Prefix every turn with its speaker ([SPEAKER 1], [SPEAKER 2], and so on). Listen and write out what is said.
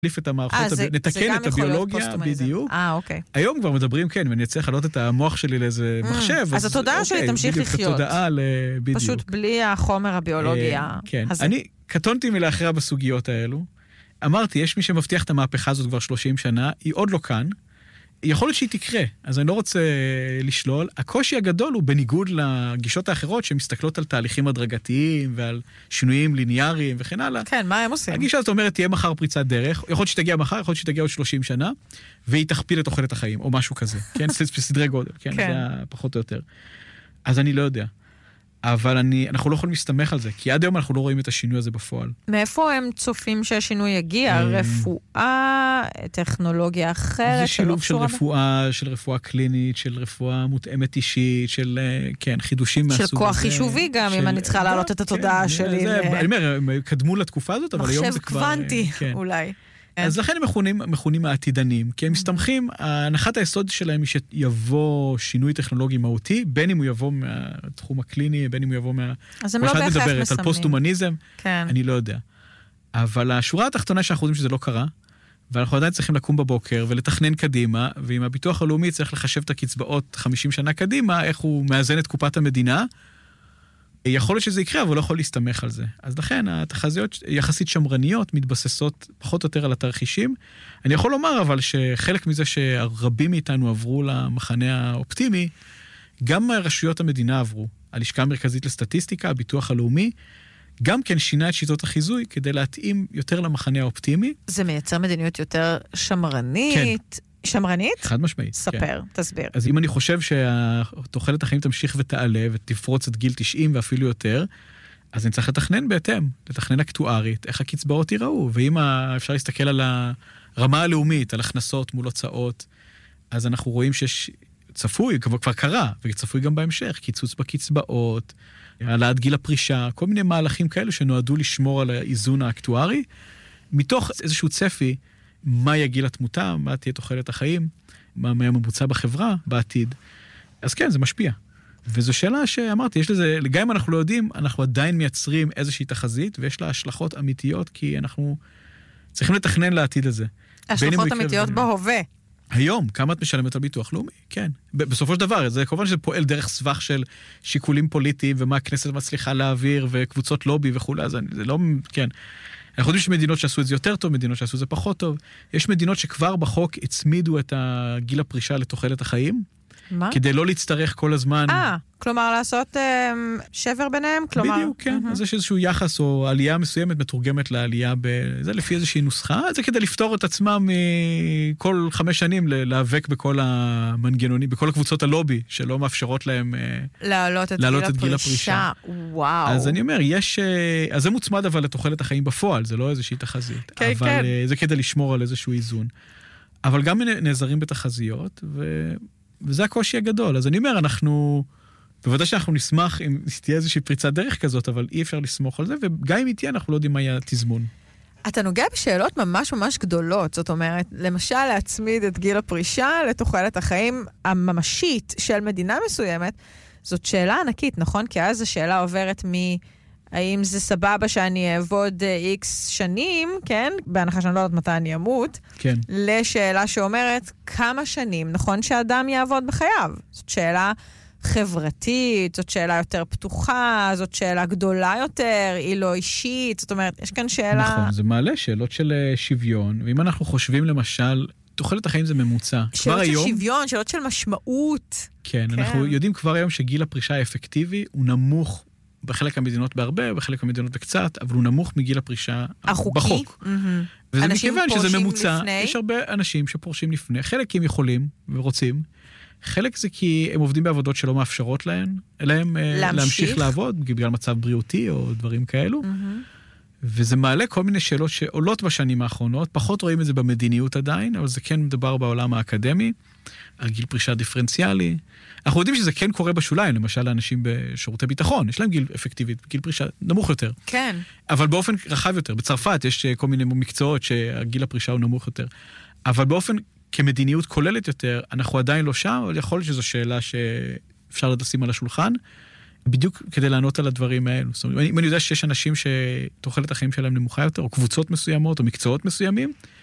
[SPEAKER 1] להחליף את המערכות, נתקן את הביולוגיה בדיוק.
[SPEAKER 2] אוקיי.
[SPEAKER 1] היום כבר מדברים, כן, ואני אצליח להעלות את המוח שלי לאיזה מחשב.
[SPEAKER 2] אז התודעה שלי תמשיך לחיות. פשוט בלי החומר הביולוגי הזה.
[SPEAKER 1] אני קטונתי מלהכריע בסוגיות האלו. אמרתי, יש מי שמבטיח את המהפכה הזאת כבר 30 שנה, היא עוד לא כאן. יכול להיות שהיא תקרה, אז אני לא רוצה לשלול. הקושי הגדול הוא בניגוד לגישות האחרות שמסתכלות על תהליכים הדרגתיים ועל שינויים ליניאריים וכן הלאה.
[SPEAKER 2] כן, מה הם עושים?
[SPEAKER 1] הגישה הזאת אומרת, תהיה מחר פריצת דרך, יכול להיות שתגיע מחר, יכול להיות שתגיע עוד 30 שנה, והיא תכפיל את תוחלת החיים, או משהו כזה. כן, בסדרי גודל, כן, זה פחות או יותר. אז אני לא יודע. אבל אנחנו לא יכולים להסתמך על זה, כי עד היום אנחנו לא רואים את השינוי הזה בפועל.
[SPEAKER 2] מאיפה הם צופים שהשינוי יגיע? רפואה, טכנולוגיה אחרת?
[SPEAKER 1] זה שילוב של רפואה קלינית, של רפואה מותאמת אישית, של, כן, חידושים מהסוג הזה.
[SPEAKER 2] של כוח חישובי גם, אם אני צריכה להעלות את התודעה שלי.
[SPEAKER 1] אני אומר, הם קדמו לתקופה הזאת, אבל היום זה כבר...
[SPEAKER 2] מחשב קוונטי, אולי.
[SPEAKER 1] אז לכן הם מכונים העתידנים, כי הם מסתמכים, הנחת היסוד שלהם היא שיבוא שינוי טכנולוגי מהותי, בין אם הוא יבוא מהתחום הקליני, בין אם הוא יבוא
[SPEAKER 2] אז הם לא בהכרח מסמנים.
[SPEAKER 1] על פוסט-הומניזם,
[SPEAKER 2] כן.
[SPEAKER 1] אני לא יודע. אבל השורה התחתונה שאנחנו יודעים שזה לא קרה, ואנחנו עדיין צריכים לקום בבוקר ולתכנן קדימה, ועם הביטוח הלאומי צריך לחשב את הקצבאות 50 שנה קדימה, איך הוא מאזן את קופת המדינה, יכול להיות שזה יקרה, אבל לא יכול להסתמך על זה. אז לכן, התחזיות יחסית שמרניות, מתבססות פחות או יותר על התרחישים. אני יכול לומר, אבל שחלק מזה שרבים מאיתנו עברו למחנה האופטימי, גם רשויות המדינה עברו. הלשכה המרכזית לסטטיסטיקה, הביטוח הלאומי, גם כן שינה את שיטות החיזוי, כדי להתאים יותר למחנה האופטימי.
[SPEAKER 2] זה מייצר מדיניות יותר שמרנית.
[SPEAKER 1] כן.
[SPEAKER 2] שמרנית?
[SPEAKER 1] חד משמעית.
[SPEAKER 2] ספר, תסביר.
[SPEAKER 1] אז אם אני חושב שהתוחלת החיים תמשיך ותעלה ותפרוץ את גיל 90 ואפילו יותר, אז אני צריך לתכנן בהתאם, לתכנן אקטוארית, איך הקצבאות ייראו, ואם אפשר להסתכל על הרמה הלאומית, על הכנסות מול הוצאות, אז אנחנו רואים שיש צפוי, כבר קרה, וצפוי גם בהמשך, קיצוץ בקצבאות, העלאת גיל הפרישה, כל מיני מהלכים כאלו שנועדו לשמור על האיזון האקטוארי, מתוך איזשהו צפי, מה יגיל התמותה, מה תהיה תוחלת החיים, מה הממוצע בחברה בעתיד. אז כן, זה משפיע. וזו שאלה שאמרתי, יש לזה, גם אם אנחנו לא יודעים, אנחנו עדיין מייצרים איזושהי תחזית, ויש לה השלכות אמיתיות, כי אנחנו צריכים לתכנן לעתיד הזה.
[SPEAKER 2] השלכות אמיתיות בהווה.
[SPEAKER 1] היום, כמה את משלמת על ביטוח לאומי? כן. בסופו של דבר, זה כמובן שזה פועל דרך סבך של שיקולים פוליטיים, ומה הכנסת מצליחה להעביר, וקבוצות לובי וכו', אז זה לא, כן. אנחנו יודעים שמדינות שעשו את זה יותר טוב, מדינות שעשו את זה פחות טוב. יש מדינות שכבר בחוק הצמידו את גיל הפרישה לתוחלת החיים.
[SPEAKER 2] מה?
[SPEAKER 1] כדי לא להצטרך כל הזמן...
[SPEAKER 2] כלומר לעשות שבר ביניהם?
[SPEAKER 1] בדיוק, כן. אז יש איזשהו יחס או עלייה מסוימת מתורגמת לעלייה זה לפי איזושהי נוסחה. זה כדי לפתור את עצמם מכל 5 שנים להיאבק בכל המנגנונים, בכל הקבוצות הלובי, שלא מאפשרות להם
[SPEAKER 2] להעלות את גיל הפרישה. וואו.
[SPEAKER 1] אז אני אומר, אז זה מוצמד אבל לתוחלת החיים בפועל, זה לא איזושהי תחזית.
[SPEAKER 2] כן,
[SPEAKER 1] אבל
[SPEAKER 2] כן.
[SPEAKER 1] זה כדי לשמור על איזשהו איזון. אבל גם נעזרים בתחזיות, וזה הקושי הגדול. אז אני אומר, בוודאי שאנחנו נשמח אם תהיה איזושהי פריצת דרך כזאת, אבל אי אפשר לסמוך על זה, וגם אם היא תהיה, אנחנו לא יודעים מה יהיה התזמון.
[SPEAKER 2] אתה נוגע בשאלות ממש ממש גדולות, זאת אומרת, למשל להצמיד את גיל הפרישה לתוחלת החיים הממשית של מדינה מסוימת, זאת שאלה ענקית, נכון? כי אז השאלה עוברת האם זה סבבה שאני אעבוד איקס שנים, כן? בהנחה שאני לא יודעת מתי אני אמות,
[SPEAKER 1] כן.
[SPEAKER 2] לשאלה שאומרת כמה שנים נכון שאדם יעבוד בחייו. זאת שאלה חברתית, זאת שאלה יותר פתוחה, זאת שאלה גדולה יותר, היא לא אישית, זאת אומרת, יש כאן שאלה...
[SPEAKER 1] נכון, זה מעלה שאלות של שוויון, ואם אנחנו חושבים למשל, תוחלת החיים זה ממוצע.
[SPEAKER 2] שאלות של שוויון, שאלות של משמעות.
[SPEAKER 1] כן, אנחנו יודעים כבר היום שגיל הפרישה האפקטיבי הוא נמוך בחלק המדינות בהרבה, בחלק המדינות בקצת, אבל הוא נמוך מגיל הפרישה בחוק. וזה מכיוון שזה ממוצע, יש הרבה אנשים שפורשים לפני, חלק כי הם יכולים ורוצים, חלק זה כי הם עובדים בעבודות שלא מאפשרות להם להמשיך לעבוד, בגלל מצב בריאותי או דברים כאלו, וזה מעלה כל מיני שאלות שעולות בשנים האחרונות, פחות רואים את זה במדיניות עדיין, אבל זה כן מדבר בעולם האקדמי, על גיל פרישה דיפרנציאלי. אנחנו יודעים שזה כן קורה בשוליים, למשל לאנשים בשירותי ביטחון, יש להם גיל אפקטיבי, גיל פרישה נמוך יותר.
[SPEAKER 2] כן.
[SPEAKER 1] אבל באופן רחב יותר, בצרפת יש כל מיני מקצועות שהגיל הפרישה הוא נמוך יותר. אבל באופן כמדיניות כוללת יותר, אנחנו עדיין לא שם, אבל יכול להיות שזו שאלה שאפשר לשים על השולחן, בדיוק כדי לענות על הדברים האלו. זאת אומרת, אם אני יודע שיש אנשים שתוחלת החיים שלהם נמוכה יותר, או קבוצות מסוימות, או מקצועות מסוימים,